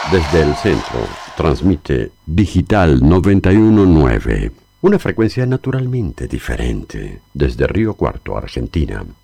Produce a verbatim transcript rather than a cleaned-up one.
Desde el centro, transmite Digital noventa y uno punto nueve. Una frecuencia naturalmente diferente. Desde Río Cuarto, Argentina.